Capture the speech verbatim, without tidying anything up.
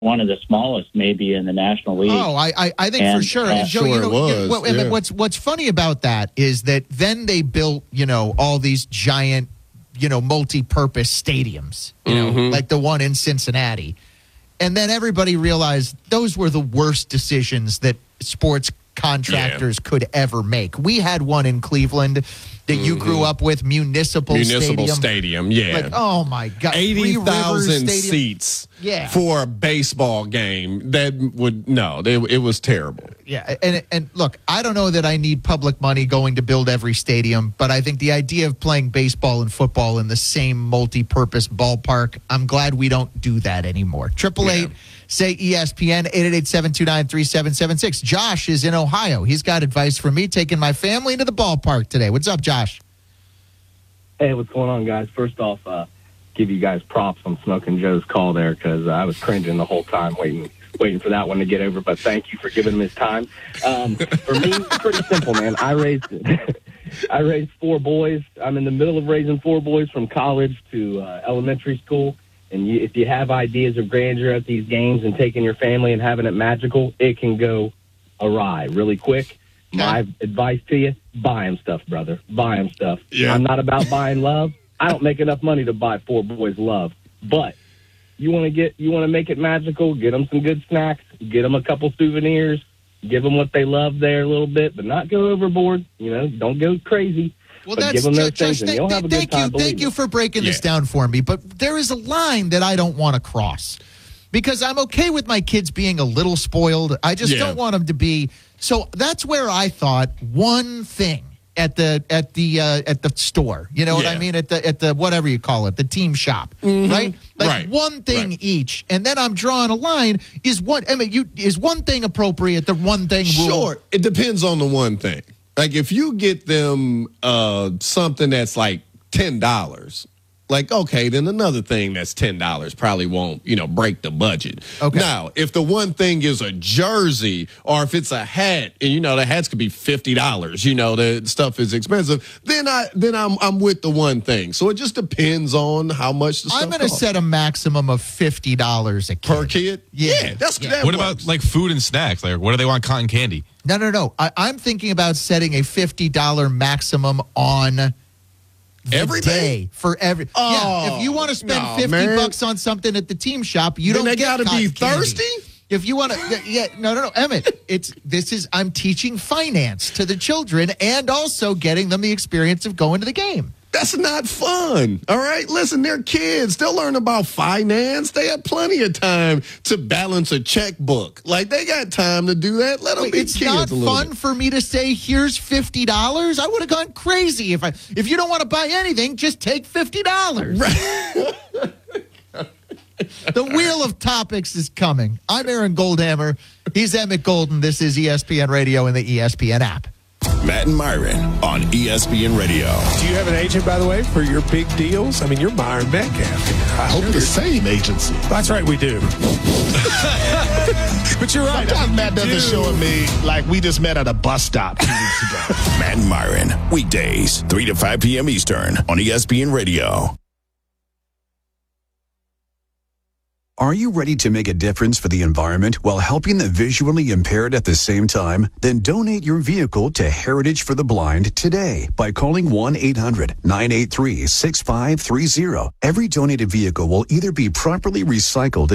one of the smallest maybe in the National League. Oh, I I, I think and, for sure. Uh, and Joe, sure you know, it was. You, well, yeah. what's what's funny about that is that then they built, you know, all these giant, you know, multi-purpose stadiums, you know, Mm-hmm. like the one in Cincinnati. And then everybody realized those were the worst decisions that sports contractors yeah. could ever make. We had one in Cleveland that mm-hmm. you grew up with, Municipal, Municipal Stadium. Stadium, yeah. Like, oh, my God. eighty thousand seats yeah. for a baseball game. That would, no, it, it was terrible. Yeah, and and look, I don't know that I need public money going to build every stadium, but I think the idea of playing baseball and football in the same multi-purpose ballpark, I'm glad we don't do that anymore. Triple eight, say E S P N, eight eight eight, seven two nine, three seven seven six. Josh is in Ohio. He's got advice for me, taking my family to the ballpark today. What's up, Josh? Hey, what's going on, guys? First off, uh, give you guys props on Smoking Joe's call there, because uh, I was cringing the whole time waiting waiting for that one to get over, but thank you for giving him his time. Um, for me, it's pretty simple, man. I raised I raised four boys. I'm in the middle of raising four boys from college to uh, elementary school, and you, if you have ideas of grandeur at these games and taking your family and having it magical, it can go awry really quick. My advice to you, buy them stuff, brother. Buy them stuff. Yeah. I'm not about buying love. I don't make enough money to buy four boys love, but you want to get, you want to make it magical, get them some good snacks, get them a couple souvenirs, give them what they love there a little bit, but not go overboard. You know, don't go crazy. Well, but that's give them those Josh, things, and you'll have a good thank time. you, thank me. you for breaking this Yeah. down for me. But there is a line that I don't want to cross, because I'm okay with my kids being a little spoiled. I just Yeah. don't want them to be. So that's where I thought one thing at the at the uh, at the store. You know what I Yeah. mean? At the at the whatever you call it, the team shop, right? Like Right. one thing Right. each, and then I'm drawing a line. Is one I mean, you is one thing appropriate? The one thing rule. Sure. It depends on the one thing. Like if you get them uh, something that's like ten dollars, like, okay, then another thing that's ten dollars probably won't, you know, break the budget. Okay. Now, if the one thing is a jersey or if it's a hat, and, you know, the hats could be fifty dollars, you know, the stuff is expensive, then, I, then I'm I'm with the one thing. So it just depends on how much the stuff I'm going to costs. set a maximum of fifty dollars a kid. Per kid? Yeah. that's Yeah. that What works. about like food and snacks? Like, what do they want? Cotton candy? No, no, no. I, I'm thinking about setting a fifty dollars maximum on the Everything? day for every. Oh, yeah, if you want to spend no, fifty man. bucks on something at the team shop, you Then don't they get gotta be cotton candy. thirsty? If you want to, yeah, no, no, no, Emmett. It's this is I'm teaching finance to the children and also getting them the experience of going to the game. That's not fun. All right. Listen, they're kids. They'll learn about finance. They have plenty of time to balance a checkbook. Like, they got time to do that. Let them Wait, be it's kids not a little fun bit. for me to say, here's fifty dollars. I would have gone crazy if I. If you don't want to buy anything, just take fifty dollars. The wheel of topics is coming. I'm Aaron Goldhammer. He's Emmett Golden. This is E S P N Radio and the E S P N app. Matt and Myron on E S P N Radio. Do you have an agent, by the way, for your big deals? I mean, you're Myron Metcalf here. I hope You're you're the same agency. That's right, we do. But you're right. Sometimes Matt doesn't do. show me like we just met at a bus stop two weeks ago. Matt and Myron, weekdays, three to five p.m. Eastern on E S P N Radio. Are you ready to make a difference for the environment while helping the visually impaired at the same time? Then donate your vehicle to Heritage for the Blind today by calling one eight hundred nine eight three six five three zero. Every donated vehicle will either be properly recycled